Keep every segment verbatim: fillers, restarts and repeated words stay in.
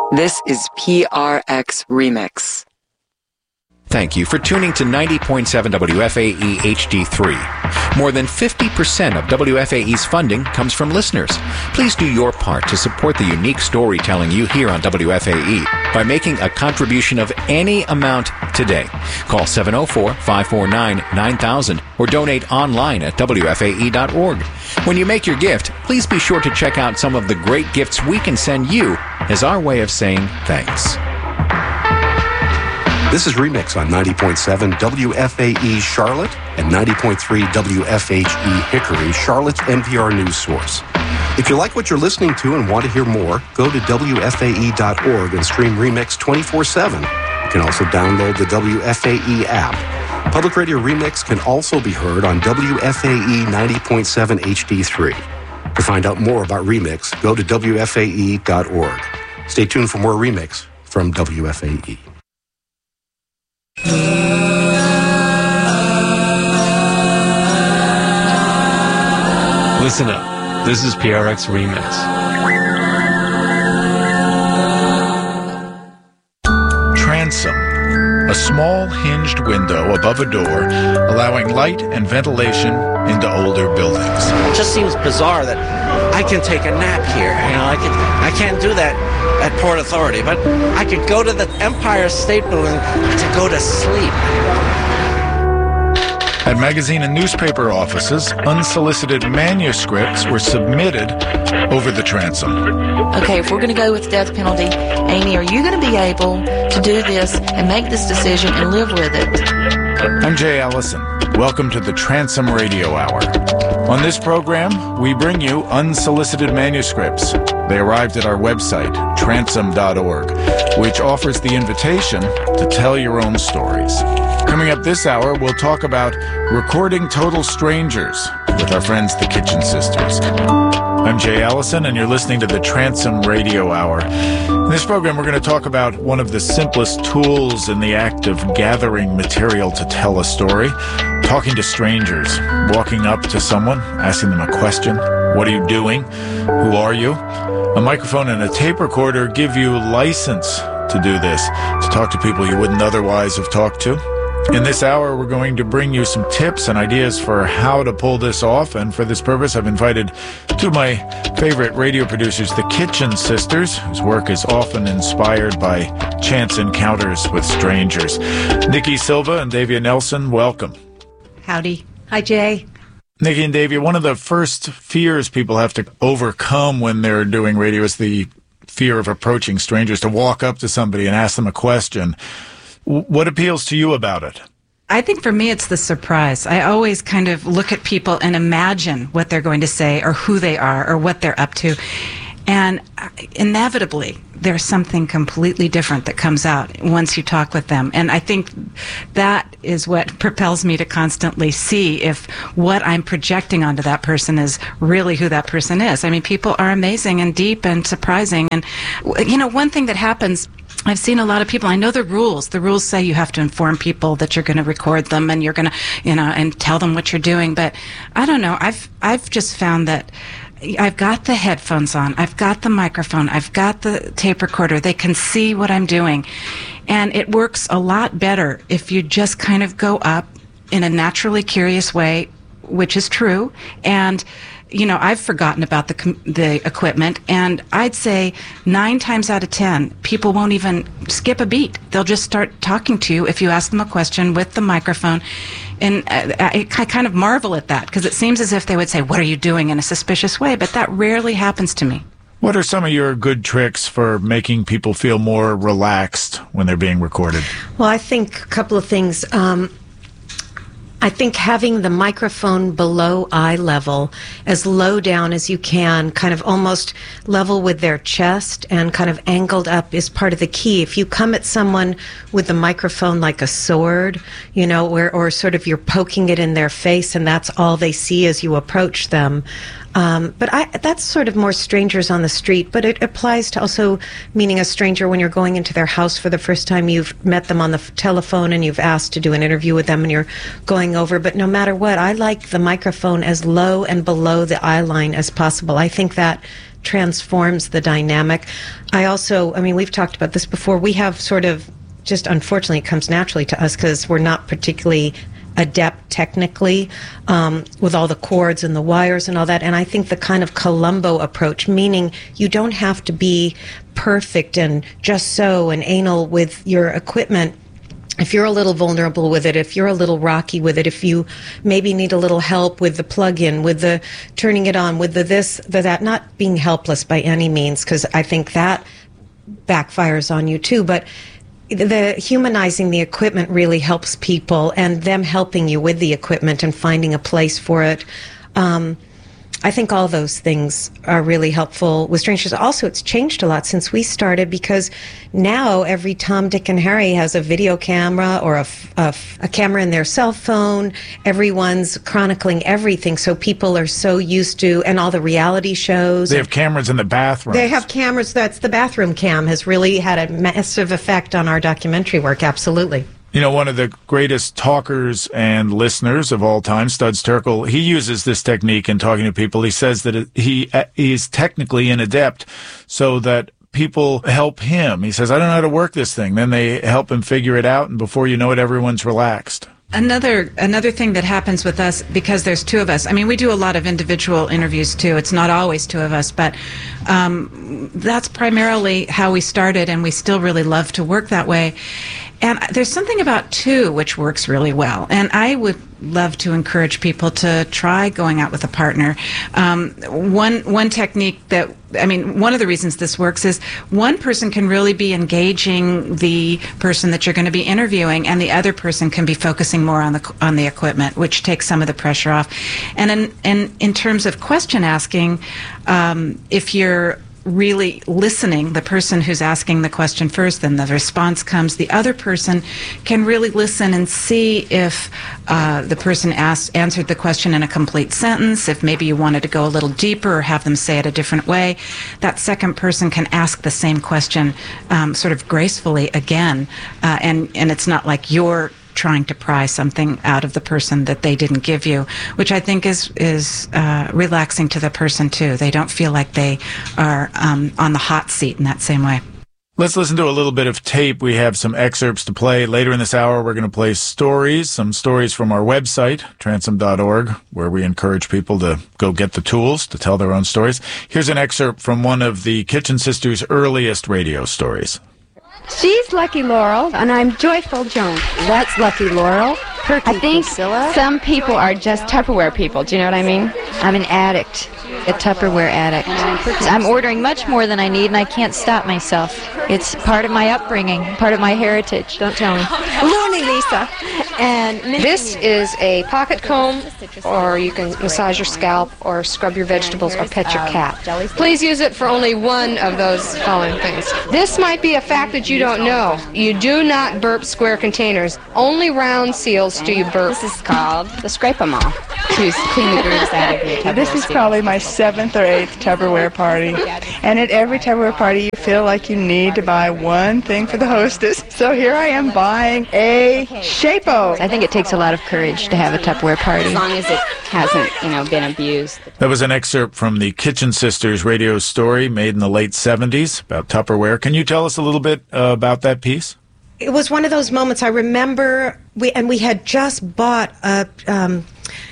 This is P R X Remix. Thank you for tuning to ninety point seven W F A E H D three. More than fifty percent of W F A E's funding comes from listeners. Please do your part to support the unique storytelling you hear on W F A E by making a contribution of any amount today. Call seven oh four, five four nine, nine thousand or donate online at W F A E dot org. When you make your gift, please be sure to check out some of the great gifts we can send you as our way of saying thanks. This is Remix on ninety point seven W F A E Charlotte and ninety point three W F H E Hickory, Charlotte's N P R news source. If you like what you're listening to and want to hear more, go to W F A E dot org and stream Remix twenty-four seven. You can also download the W F A E app. Public Radio Remix can also be heard on W F A E ninety point seven H D three. To find out more about Remix, go to W F A E dot org. Stay tuned for more Remix from W F A E. Listen up. This is P R X Remix. Transom. A small hinged window above a door, allowing light and ventilation into older buildings. It just seems bizarre that I can take a nap here. You know, I can I can't do that at Port Authority, but I could go to the Empire State Building to go to sleep. At magazine and newspaper offices, unsolicited manuscripts were submitted over the transom. Okay, if we're going to go with the death penalty, Amy, are you going to be able to do this and make this decision and live with it? I'm Jay Allison. Welcome to the Transom Radio Hour. On this program, we bring you unsolicited manuscripts. They arrived at our website, transom dot org, which offers the invitation to tell your own stories. Coming up this hour, we'll talk about recording total strangers with our friends, the Kitchen Sisters. I'm Jay Allison, and you're listening to the Transom Radio Hour. In this program, we're going to talk about one of the simplest tools in the act of gathering material to tell a story, talking to strangers, walking up to someone, asking them a question. What are you doing? Who are you? A microphone and a tape recorder give you license to do this, to talk to people you wouldn't otherwise have talked to. In this hour, we're going to bring you some tips and ideas for how to pull this off, and for this purpose, I've invited two of my favorite radio producers, the Kitchen Sisters, whose work is often inspired by chance encounters with strangers. Nikki Silva and Davia Nelson, welcome. Howdy. Hi, Jay. Nikki and Davia, one of the first fears people have to overcome when they're doing radio is the fear of approaching strangers, to walk up to somebody and ask them a question. What appeals to you about it? I think for me, it's the surprise. I always kind of look at people and imagine what they're going to say or who they are or what they're up to. And inevitably, there's something completely different that comes out once you talk with them. And I think that is what propels me to constantly see if what I'm projecting onto that person is really who that person is. I mean, people are amazing and deep and surprising. And, you know, one thing that happens, I've seen a lot of people, I know the rules. The rules say you have to inform people that you're going to record them and you're going to, you know, and tell them what you're doing. But I don't know. I've, I've just found that I've got the headphones on. I've got the microphone. I've got the tape recorder. They can see what I'm doing. And it works a lot better if you just kind of go up in a naturally curious way, which is true. And you know, I've forgotten about the the equipment, and I'd say nine times out of ten, people won't even skip a beat. They'll just start talking to you if you ask them a question with the microphone. And I, I kind of marvel at that, because it seems as if they would say, "What are you doing?" in a suspicious way, but that rarely happens to me. What are some of your good tricks for making people feel more relaxed when they're being recorded? Well, I think a couple of things. Um, I think having the microphone below eye level, as low down as you can, kind of almost level with their chest and kind of angled up, is part of the key. If you come at someone with the microphone like a sword, you know, where, or sort of you're poking it in their face and that's all they see as you approach them. Um, but I, that's sort of more strangers on the street, but it applies to also meaning a stranger when you're going into their house for the first time. You've met them on the f- telephone and you've asked to do an interview with them and you're going over. But no matter what, I like the microphone as low and below the eye line as possible. I think that transforms the dynamic. I also, I mean, we've talked about this before. We have sort of, just unfortunately, it comes naturally to us because we're not particularly adept technically um, with all the cords and the wires and all that. And I think the kind of Columbo approach, meaning you don't have to be perfect and just so and anal with your equipment. If you're a little vulnerable with it, if you're a little rocky with it, if you maybe need a little help with the plug-in, with the turning it on, with the this, the that, not being helpless by any means, because I think that backfires on you too, but the humanizing the equipment really helps people, and them helping you with the equipment and finding a place for it. Um, I think all those things are really helpful with Strangers. Also, it's changed a lot since we started, because now every Tom, Dick, and Harry has a video camera or a, a, a camera in their cell phone. Everyone's chronicling everything, so people are so used to, and all the reality shows. They have cameras in the bathroom. They have cameras. That's the bathroom cam has really had a massive effect on our documentary work, absolutely. You know, one of the greatest talkers and listeners of all time, Studs Terkel, he uses this technique in talking to people. He says that it, he uh, is technically inadept, so that people help him. He says, I don't know how to work this thing. Then they help him figure it out, and before you know it, everyone's relaxed. Another another thing that happens with us, because there's two of us, I mean, we do a lot of individual interviews too. It's not always two of us, but um, that's primarily how we started, and we still really love to work that way. And there's something about two which works really well. And I would love to encourage people to try going out with a partner. Um, one one technique that, I mean, one of the reasons this works is one person can really be engaging the person that you're going to be interviewing, and the other person can be focusing more on the on the equipment, which takes some of the pressure off. And in in, in terms of question asking, um, if you're really listening, the person who's asking the question first, then the response comes, the other person can really listen and see if uh, the person asked, answered the question in a complete sentence, if maybe you wanted to go a little deeper or have them say it a different way. That second person can ask the same question um, sort of gracefully again, uh, and, and it's not like you're trying to pry something out of the person that they didn't give you, which I think is is uh, relaxing to the person too. They don't feel like they are um, on the hot seat in that same way. Let's listen to a little bit of tape. We have some excerpts to play. Later in this hour, we're going to play stories, some stories from our website, transom dot org, where we encourage people to go get the tools to tell their own stories. Here's an excerpt from one of the Kitchen Sisters' earliest radio stories. She's Lucky Laurel, and I'm Joyful Jones. That's Lucky Laurel. Perky I think Priscilla. Some people are just Tupperware people. Do you know what I mean? I'm an addict, a Tupperware addict. I'm ordering much more than I need, and I can't stop myself. It's part of my upbringing, part of my heritage. Don't tell me. Looney Lisa. And this is a pocket comb, or you can massage your scalp, or scrub your vegetables, or pet your cat. Please use it for only one of those following things. This might be a fact that you don't know. You do not burp square containers. Only round seals do you burp. This is called the Scrape-A-Mall, to clean the grooves out of your Tupperware. This is probably my seventh or eighth Tupperware party. And at every Tupperware party, you feel like you need to buy one thing for the hostess. So here I am buying a Shape-O. I think it takes a lot of courage to have a Tupperware party. As long as it hasn't, you know, been abused. That was an excerpt from the Kitchen Sisters radio story made in the late seventies about Tupperware. Can you tell us a little bit uh, about that piece? It was one of those moments I remember, we and we had just bought a um,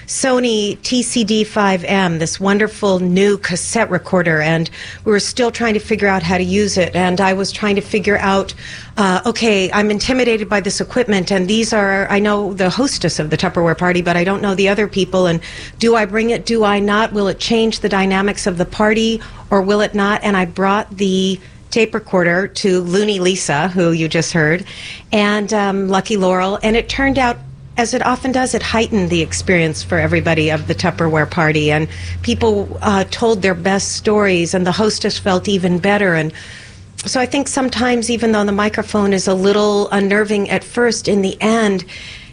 Sony T C D five M, this wonderful new cassette recorder, and we were still trying to figure out how to use it. And I was trying to figure out, uh, okay, I'm intimidated by this equipment, and these are, I know the hostess of the Tupperware party, but I don't know the other people, and do I bring it, do I not? Will it change the dynamics of the party, or will it not? And I brought the tape recorder to Looney Lisa, who you just heard, and um, Lucky Laurel, and it turned out, as it often does, it heightened the experience for everybody of the Tupperware party, and people uh, told their best stories, and the hostess felt even better. And so I think sometimes, even though the microphone is a little unnerving at first, in the end,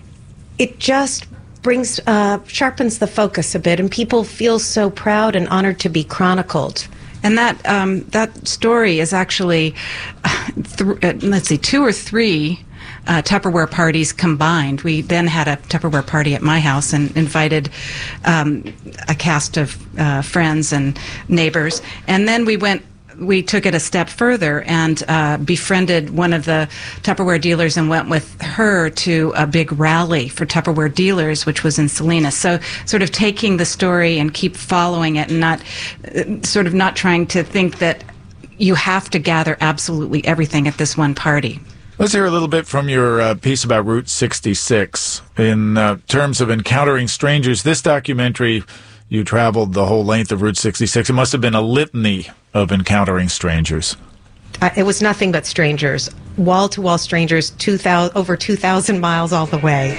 it just brings, uh, sharpens the focus a bit, and people feel so proud and honored to be chronicled. And that um, that story is actually, th- let's see, two or three uh, Tupperware parties combined. We then had a Tupperware party at my house and invited um, a cast of uh, friends and neighbors. And then we went we took it a step further and uh, befriended one of the Tupperware dealers and went with her to a big rally for Tupperware dealers, which was in Salinas. So sort of taking the story and keep following it and not uh, sort of not trying to think that you have to gather absolutely everything at this one party. Let's hear a little bit from your uh, piece about Route sixty-six. In uh, terms of encountering strangers, this documentary, you traveled the whole length of Route sixty-six. It must have been a litany of encountering strangers. Uh, it was nothing but strangers, wall-to-wall strangers, two thousand, over two thousand miles all the way.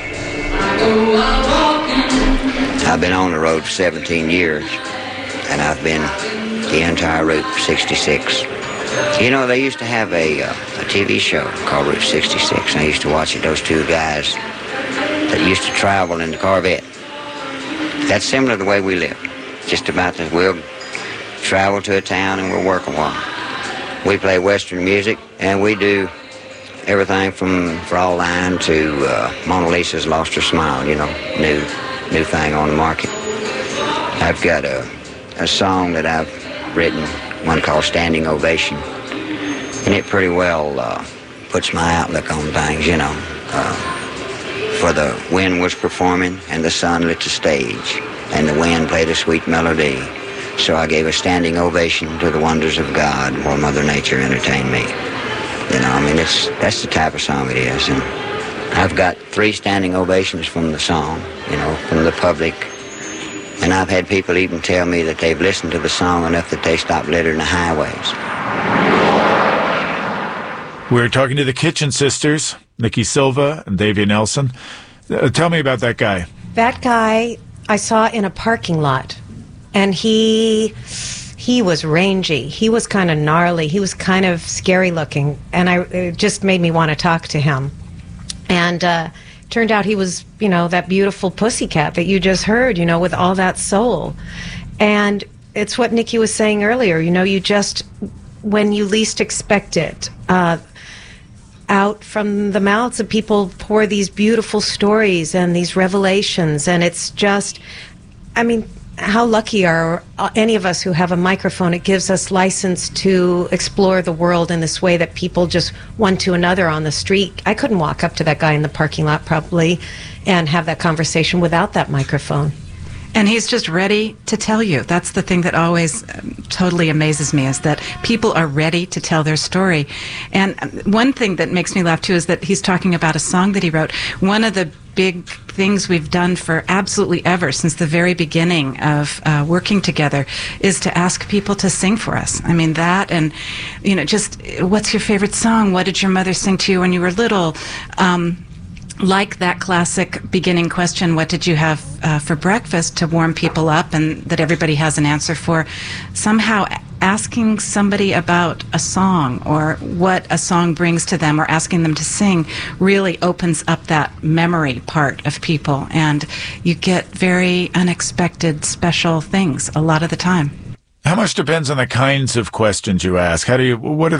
I've been on the road for seventeen years, and I've been the entire Route sixty-six. You know, they used to have a, uh, a T V show called Route sixty-six, and I used to watch it. Those two guys that used to travel in the Corvette. That's similar to the way we live. Just about that. We'll travel to a town and we'll work a while. We play Western music, and we do everything from Fraulein to uh, Mona Lisa's Lost Her Smile, you know, new new thing on the market. I've got a, a song that I've written, one called Standing Ovation, and it pretty well uh, puts my outlook on things, you know. Uh, For the wind was performing, and the sun lit the stage, and the wind played a sweet melody. So I gave a standing ovation to the wonders of God while Mother Nature entertained me. You know, I mean, it's that's the type of song it is. And I've got three standing ovations from the song, you know, from the public. And I've had people even tell me that they've listened to the song enough that they stopped littering the highways. We're talking to the Kitchen Sisters, Nikki Silva and Davia Nelson. Uh, tell me about that guy. That guy I saw in a parking lot, and he he was rangy. He was kind of gnarly. He was kind of scary looking, and I it just made me want to talk to him. And uh, turned out he was, you know, that beautiful pussycat that you just heard, you know, with all that soul. And it's what Nikki was saying earlier. You know, you just, when you least expect it, uh, out from the mouths of people pour these beautiful stories and these revelations, and it's just, I mean, how lucky are any of us who have a microphone? It gives us license to explore the world in this way that people just one to another on the street. I couldn't walk up to that guy in the parking lot probably and have that conversation without that microphone. And he's just ready to tell you. That's the thing that always um, totally amazes me, is that people are ready to tell their story. And one thing that makes me laugh, too, is that he's talking about a song that he wrote. One of the big things we've done for absolutely ever, since the very beginning of uh, working together, is to ask people to sing for us. I mean, that and, you know, just, what's your favorite song? What did your mother sing to you when you were little? Um, Like that classic beginning question, what did you have uh, for breakfast, to warm people up and that everybody has an answer for. Somehow asking somebody about a song or what a song brings to them, or asking them to sing, really opens up that memory part of people. And you get very unexpected, special things a lot of the time. How much depends on the kinds of questions you ask? How do you, what are